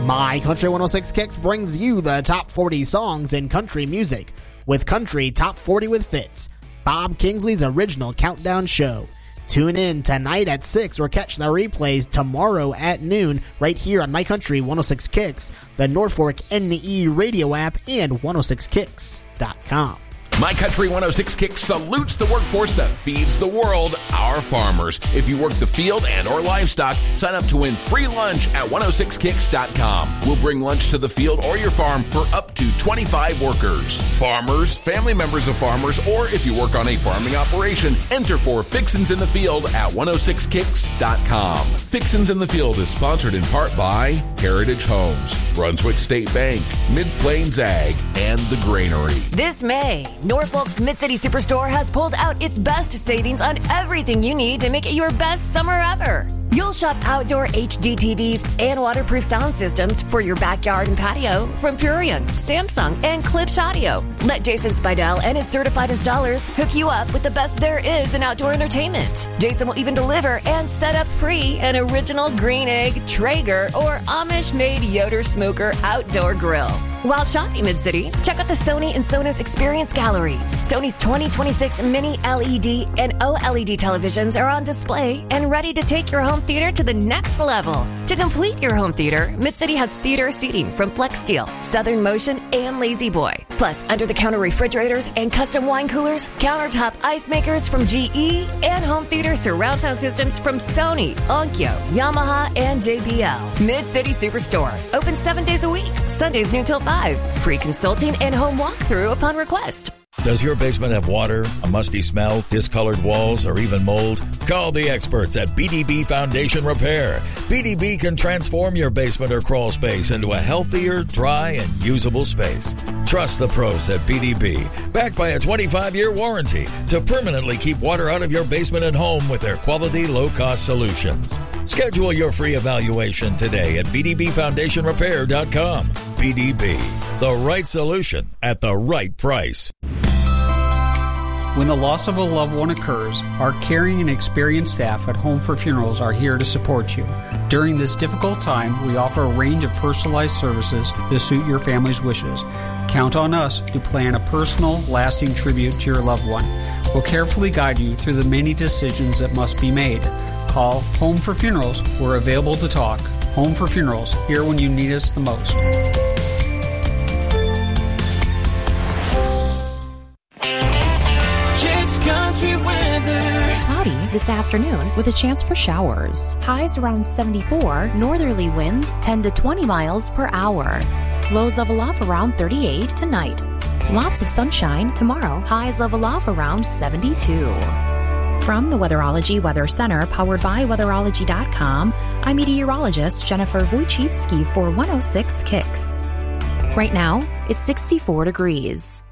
My Country 106 Kicks brings you the top 40 songs in country music with Country Top 40 with Fitz, Bob Kingsley's original countdown show. Tune in tonight at 6 or catch the replays tomorrow at noon right here on My Country 106 Kicks, the Norfolk NE radio app, and 106kicks.com. My Country 106 Kicks salutes the workforce that feeds the world, our farmers. If you work the field and or livestock, sign up to win free lunch at 106kicks.com. We'll bring lunch to the field or your farm for up to 25 workers. Farmers, family members of farmers, or if you work on a farming operation, enter for Fixins in the Field at 106kicks.com. Fixins in the Field is sponsored in part by Heritage Homes, Brunswick State Bank, Mid-Plains Ag, and The Granary. This May, Norfolk's Mid-City Superstore has pulled out its best savings on everything you need to make it your best summer ever. You'll shop outdoor HD TVs and waterproof sound systems for your backyard and patio from Purion, Samsung, and Klipsch Audio. Let Jason Spidell and his certified installers hook you up with the best there is in outdoor entertainment. Jason will even deliver and set up free an original Green Egg, Traeger, or Amish-made Yoder Smoker outdoor grill. While shopping Mid-City, check out the Sony and Sonos Experience Gallery. Sony's 2026 mini LED and OLED televisions are on display and ready to take your home theater to the next level. To complete your home theater, Mid-City has theater seating from Flex Steel, Southern Motion, and Lazy Boy. Plus, under-the-counter refrigerators and custom wine coolers, countertop ice makers from GE, and home theater surround sound systems from Sony, Onkyo, Yamaha, and JBL. Mid-City Superstore. Open 7 days a week. Sundays noon till 5. Free consulting and home walkthrough upon request. Does your basement have water, a musty smell, discolored walls, or even mold? Call the experts at BDB Foundation Repair. BDB can transform your basement or crawl space into a healthier, dry, and usable space. Trust the pros at BDB, backed by a 25-year warranty to permanently keep water out of your basement and home with their quality, low-cost solutions. Schedule your free evaluation today at bdbfoundationrepair.com. BDB, the right solution at the right price. When the loss of a loved one occurs, our caring and experienced staff at Home for Funerals are here to support you. During this difficult time, we offer a range of personalized services to suit your family's wishes. Count on us to plan a personal, lasting tribute to your loved one. We'll carefully guide you through the many decisions that must be made. Call Home for Funerals. We're available to talk. Home for Funerals, here when you need us the most. Country weather. Cloudy this afternoon with a chance for showers. Highs around 74, northerly winds 10 to 20 miles per hour. Lows level off around 38 tonight. Lots of sunshine tomorrow. Highs level off around 72. From the Weatherology Weather Center, powered by Weatherology.com, I'm meteorologist Jennifer Wojcicki for 106 Kicks. Right now, it's 64 degrees.